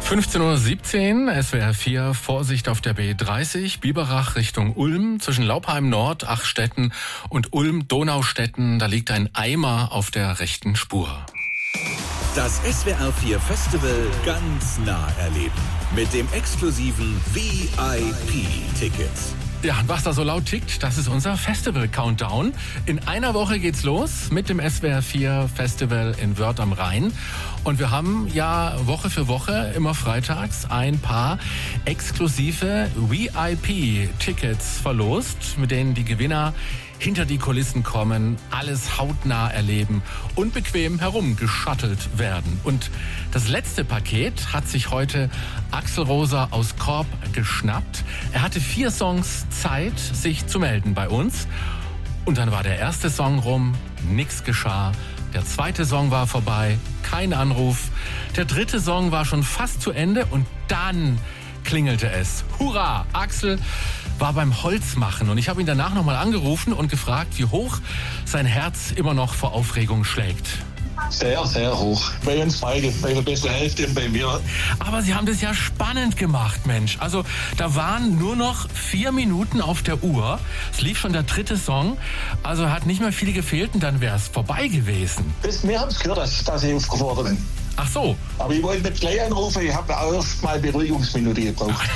15:17 Uhr, SWR 4, Vorsicht auf der B30, Biberach Richtung Ulm, zwischen Laupheim Nord, Achstetten und Ulm-Donaustetten, da liegt ein Eimer auf der rechten Spur. Das SWR 4 Festival ganz nah erleben. Mit dem exklusiven VIP-Ticket. Ja, und was da so laut tickt, das ist unser Festival-Countdown. In einer Woche geht's los mit dem SWR 4 Festival in Wörth am Rhein. Und wir haben ja Woche für Woche immer freitags ein paar exklusive VIP-Tickets verlost, mit denen die Gewinner hinter die Kulissen kommen, alles hautnah erleben und bequem herumgeschattelt werden. Und das letzte Paket hat sich heute Axel Rosa aus Korb geschnappt. Er hatte 4 Songs Zeit, sich zu melden bei uns. Und dann war der erste Song rum, nix geschah. Der zweite Song war vorbei, kein Anruf. Der dritte Song war schon fast zu Ende und dann klingelte es. Hurra! Axel war beim Holzmachen und ich habe ihn danach nochmal angerufen und gefragt, wie hoch sein Herz immer noch vor Aufregung schlägt. Sehr, sehr hoch. Bei uns beide, bei der besten Hälfte und bei mir. Aber Sie haben das ja spannend gemacht, Mensch. Also da waren nur noch 4 Minuten auf der Uhr. Es lief schon der dritte Song. Also hat nicht mehr viel gefehlt und dann wäre es vorbei gewesen. Wir haben es gehört, dass ich aufgefordert bin. Ach so. Aber ich wollte nicht gleich anrufen, ich habe auch erst mal Beruhigungsminute gebraucht.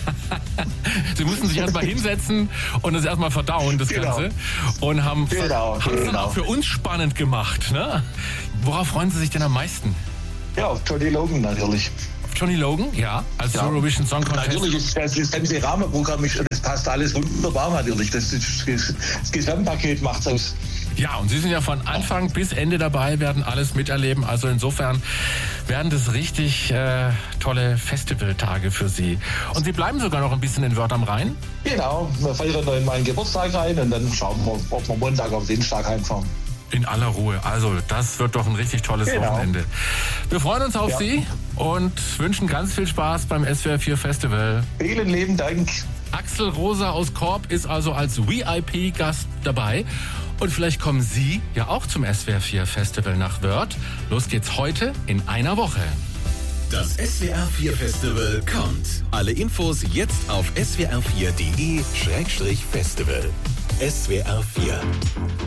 Sie mussten sich erstmal hinsetzen und das erstmal verdauen, das Ganze. Und haben es dann auch für uns spannend gemacht. Ne? Worauf freuen Sie sich denn am meisten? Ja, auf Johnny Logan natürlich. Johnny Logan, ja, als Eurovision Song Contest. Natürlich, das ganze Rahmenprogramm, das passt alles wunderbar natürlich. Das Gesamtpaket macht's aus. Ja, und Sie sind ja von Anfang bis Ende dabei, werden alles miterleben. Also insofern werden das richtig tolle Festivaltage für Sie. Und Sie bleiben sogar noch ein bisschen in Wörth am Rhein? Genau, wir feiern noch in meinen Geburtstag rein und dann schauen wir, ob wir Montag auf Dienstag heimfahren. In aller Ruhe. Also das wird doch ein richtig tolles Wochenende. Wir freuen uns auf Sie und wünschen ganz viel Spaß beim SWR 4 Festival. Vielen lieben Dank. Axel Rosa aus Korb ist also als VIP-Gast dabei. Und vielleicht kommen Sie ja auch zum SWR 4 Festival nach Wörth. Los geht's heute in einer Woche. Das SWR 4 Festival kommt. Alle Infos jetzt auf swr4.de/festival. SWR 4